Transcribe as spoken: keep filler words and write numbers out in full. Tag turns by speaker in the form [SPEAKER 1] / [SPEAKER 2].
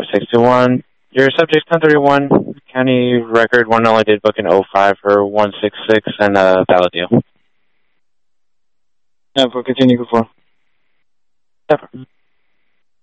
[SPEAKER 1] six two one. Your subject ten thirty-one, county record one only did book in oh five for one six six and a valid deal.
[SPEAKER 2] Yeah, for continue before.
[SPEAKER 1] Yep.